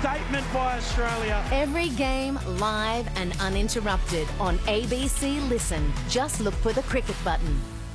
statement by Australia. Every game live and uninterrupted on ABC Listen. Just look for the cricket button.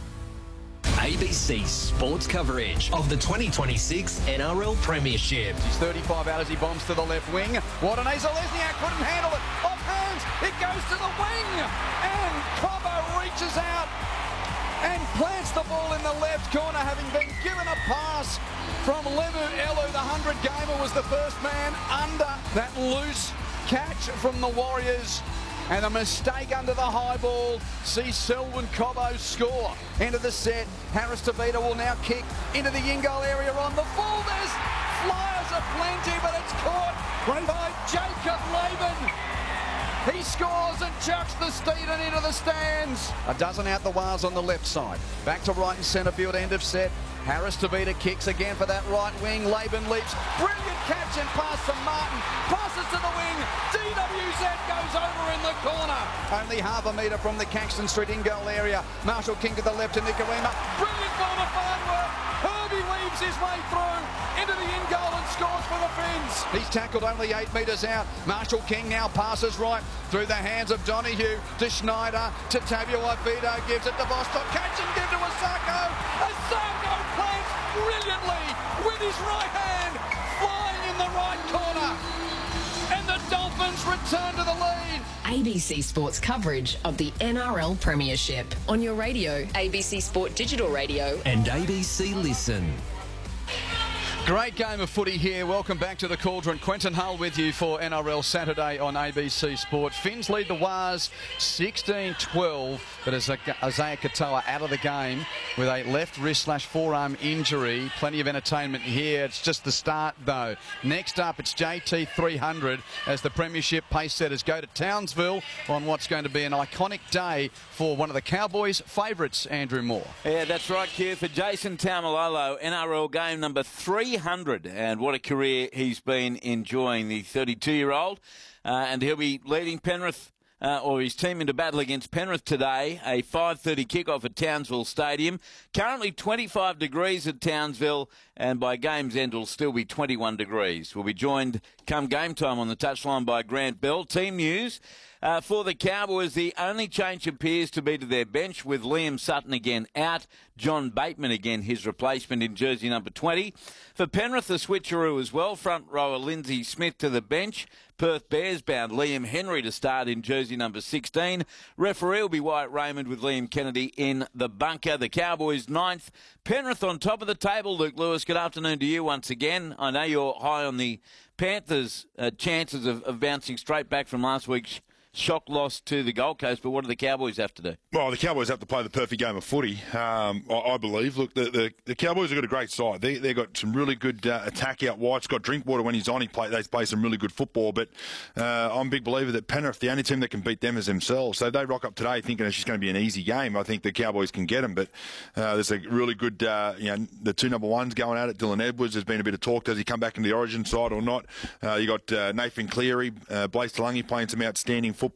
ABC sports coverage of the 2026 NRL Premiership. He's 35 out as he bombs to the left wing. Watanesa Lesniak couldn't handle it. Off hands, it goes to the wing. And Cobbo reaches out and plants the ball in the left corner, having been given a pass from Lemu Elu. The 100-gamer was the first man under that loose catch from the Warriors. And a mistake under the high ball sees Selwyn Cobbo score. End of the set. Harris Tavita will now kick into the in-goal area on the full. There's flyers aplenty, but it's caught by Jacob Laban. He scores and chucks the Steeden into the stands. A dozen out the wires on the left side. Back to right and centre field, end of set. Harris Tavita kicks again for that right wing. Laban leaps. Brilliant catch and pass from Martin. Passes to the wing. DWZ goes over in the corner. Only half a metre from the Caxton Street in-goal area. Marshall King to the left to Nicarima. Brilliant ball to Farnworth. Herbie weaves his way through into the in-goal and scores for the Finns. He's tackled only 8 metres out. Marshall King now passes right through the hands of Donahue to Schneider to Tavio Vito. Gives it to Vostok. Catch and give to Asako. Asako plants brilliantly with his right hand, flying in the right corner. And the Dolphins return to the lead. ABC Sports coverage of the NRL Premiership on your radio, ABC Sport Digital Radio And ABC Listen. Great game of footy here. Welcome back to the Cauldron. Quentin Hull with you for NRL Saturday on ABC Sport. Finns lead the Wars 16-12, but Isaiah Katoa out of the game with a left wrist/forearm injury. Plenty of entertainment here. It's just the start, though. Next up, it's JT 300 as the Premiership pace setters go to Townsville on what's going to be an iconic day for one of the Cowboys' favourites, Andrew Moore. Yeah, that's right, Q. For Jason Taumalolo, NRL game number 300. And what a career he's been enjoying, the 32-year-old. And he'll be leading Penrith, or his team, into battle against Penrith today. A 5:30 kickoff at Townsville Stadium. Currently 25 degrees at Townsville, and by game's end it'll still be 21 degrees. We'll be joined come game time on the touchline by Grant Bell. Team news. For the Cowboys, the only change appears to be to their bench, with Liam Sutton again out. John Bateman again, his replacement in jersey number 20. For Penrith, the switcheroo as well. Front rower Lindsay Smith to the bench. Perth Bears bound Liam Henry to start in jersey number 16. Referee will be Wyatt Raymond with Liam Kennedy in the bunker. The Cowboys 9th. Penrith on top of the table. Luke Lewis, good afternoon to you once again. I know you're high on the Panthers' chances of bouncing straight back from last week's shock loss to the Gold Coast, but what do the Cowboys have to do? Well, the Cowboys have to play the perfect game of footy, I believe. Look, the Cowboys have got a great side. They've got some really good attack out wide. Scott Drinkwater, when he's on, they play some really good football, but I'm a big believer that Penrith, the only team that can beat them is themselves. So if they rock up today thinking it's just going to be an easy game, I think the Cowboys can get them, but there's a really good, the two number ones going at it. Dylan Edwards, there's been a bit of talk. Does he come back into the Origin side or not? You got Nathan Cleary, Blaise Talangi playing some outstanding football.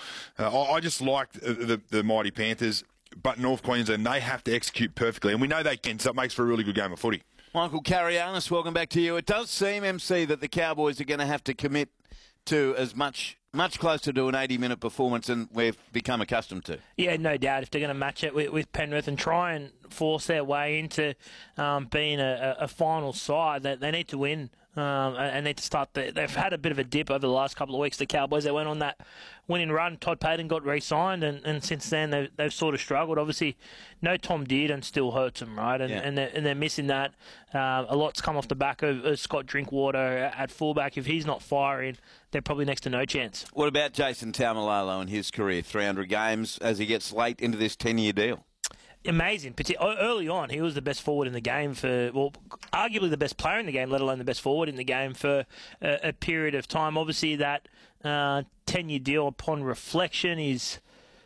I just like the mighty Panthers, but North Queensland, they have to execute perfectly, and we know they can, so it makes for a really good game of footy. Michael Carianis, welcome back to you. It does seem, MC, that the Cowboys are going to have to commit to as much closer to an 80-minute performance than we've become accustomed to. Yeah, no doubt. If they're going to match it with Penrith and try and force their way into being a final side, they need to win. And need to start. They've had a bit of a dip over the last couple of weeks. The Cowboys, they went on that winning run. Todd Payten got re-signed, and since then they've sort of struggled. Obviously, no Tom Dearden still hurts them, right? And they're missing that. A lot's come off the back of Scott Drinkwater at fullback. If he's not firing, they're probably next to no chance. What about Jason Taumalolo and his career? 300 games as he gets late into this 10-year deal. Amazing. Early on, he was the best forward in the game arguably the best player in the game, let alone the best forward in the game for a period of time. Obviously, that 10-year deal, upon reflection, is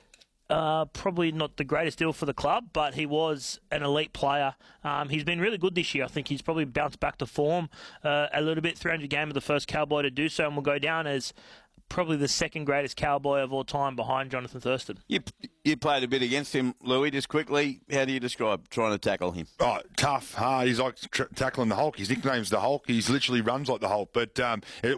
probably not the greatest deal for the club, but he was an elite player. He's been really good this year. I think he's probably bounced back to form a little bit. 300 game of the first Cowboy to do so, and will go down as probably the second greatest Cowboy of all time behind Jonathan Thurston. You played a bit against him, Louis, just quickly. How do you describe trying to tackle him? Oh, tough, hard. He's like tackling the Hulk. His nickname's the Hulk. He literally runs like the Hulk. But